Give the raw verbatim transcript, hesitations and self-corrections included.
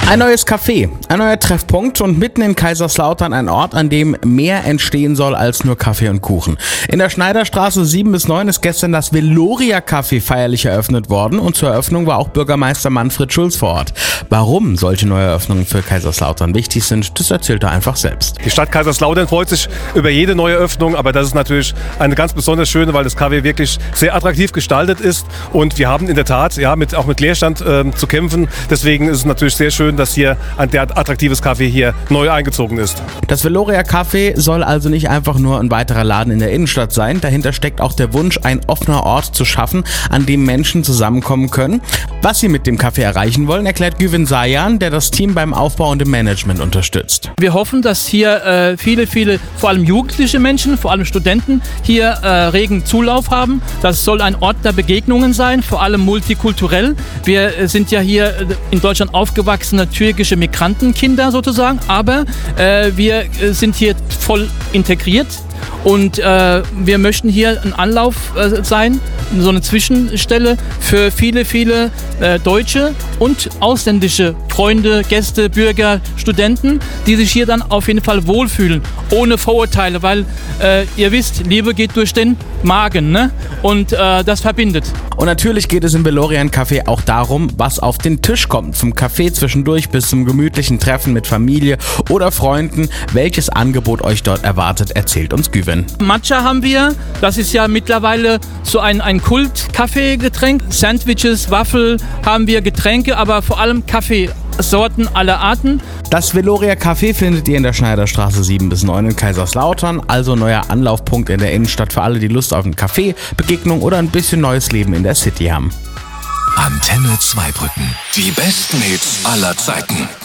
Ein neues Café, ein neuer Treffpunkt und mitten in Kaiserslautern ein Ort, an dem mehr entstehen soll als nur Kaffee und Kuchen. In der Schneiderstraße sieben bis neun ist gestern das Veloria Café feierlich eröffnet worden und zur Eröffnung war auch Bürgermeister Manfred Schulz vor Ort. Warum solche Neueröffnungen für Kaiserslautern wichtig sind, das erzählt er einfach selbst. Die Stadt Kaiserslautern freut sich über jede neue Öffnung, aber das ist natürlich eine ganz besonders schöne, weil das Café wirklich sehr attraktiv gestaltet ist und wir haben in der Tat ja, mit, auch mit Leerstand äh, zu kämpfen. Deswegen ist es natürlich sehr schön, dass hier ein derart attraktives Café hier neu eingezogen ist. Das Veloria Café soll also nicht einfach nur ein weiterer Laden in der Innenstadt sein. Dahinter steckt auch der Wunsch, ein offener Ort zu schaffen, an dem Menschen zusammenkommen können. Was sie mit dem Café erreichen wollen, erklärt Güven Sayan, der das Team beim Aufbau und im Management unterstützt. Wir hoffen, dass hier äh, viele, viele, vor allem jugendliche Menschen, vor allem Studenten, hier äh, regen Zulauf haben. Das soll ein Ort der Begegnungen sein, vor allem multikulturell. Wir äh, sind ja hier in Deutschland aufgewachsene türkische Migrantenkinder sozusagen, aber äh, wir äh, sind hier voll integriert. Und äh, wir möchten hier ein Anlauf äh, sein, so eine Zwischenstelle für viele, viele äh, deutsche und ausländische Freunde, Gäste, Bürger, Studenten, die sich hier dann auf jeden Fall wohlfühlen, ohne Vorurteile, weil äh, ihr wisst, Liebe geht durch den Magen, ne? Und äh, das verbindet. Und natürlich geht es im Veloria Café auch darum, was auf den Tisch kommt. Vom Café zwischendurch bis zum gemütlichen Treffen mit Familie oder Freunden. Welches Angebot euch dort erwartet, erzählt uns Güven. Matcha haben wir. Das ist ja mittlerweile so ein, ein Kult-Kaffeegetränk. Sandwiches, Waffel haben wir, Getränke, aber vor allem Kaffeesorten aller Arten. Das Veloria Café findet ihr in der Schneiderstraße sieben bis neun in Kaiserslautern, also neuer Anlaufpunkt in der Innenstadt für alle, die Lust auf einen Kaffee, Begegnung oder ein bisschen neues Leben in der City haben. Antenne Zweibrücken. Die besten Hits aller Zeiten.